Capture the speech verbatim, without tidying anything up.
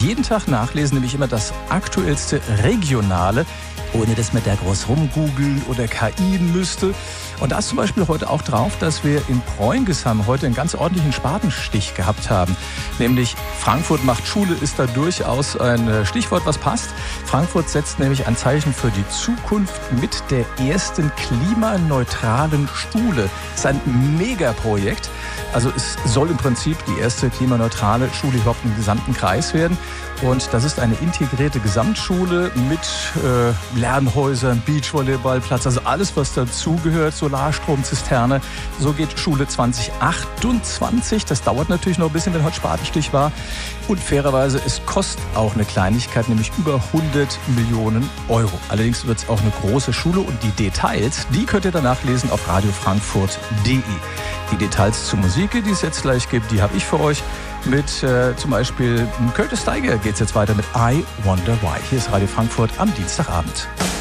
jeden Tag nachlesen, nämlich immer das aktuellste Regionale, ohne dass man da groß rumgoogeln oder K I-en müsste. Und da ist zum Beispiel heute auch drauf, dass wir in Preungesheim heute einen ganz ordentlichen Spatenstich gehabt haben. Nämlich Frankfurt macht Schule ist da durchaus ein Stichwort, was passt. Frankfurt setzt nämlich ein Zeichen für die Zukunft mit der ersten klimaneutralen Schule. Das ist ein Megaprojekt. Also es soll im Prinzip die erste klimaneutrale Schule überhaupt im gesamten Kreis werden. Und das ist eine integrierte Gesamtschule mit äh, Lernhäusern, Beachvolleyballplatz, also alles, was dazugehört, Solarstromzisterne. So geht Schule zwanzig achtundzwanzig. Das dauert natürlich noch ein bisschen, wenn heute Spatenstich war. Und fairerweise, es kostet auch eine Kleinigkeit, nämlich über hundert Millionen Euro. Allerdings wird es auch eine große Schule und die Details, die könnt ihr danach lesen auf radiofrankfurt punkt de. Die Details zur Musik, die es jetzt gleich gibt, die habe ich für euch. Mit äh, zum Beispiel Curtis Steiger geht es jetzt weiter mit I Wonder Why. Hier ist Radio Frankfurt am Dienstagabend.